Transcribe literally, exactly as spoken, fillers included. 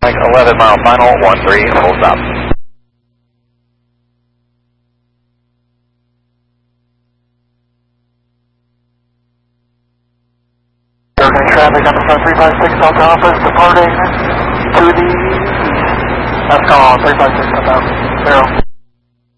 Like eleven mile final, one three, full stop. Oregon traffic on the front three five six Delta Office departing to the east. That's call three five six Delta Zero.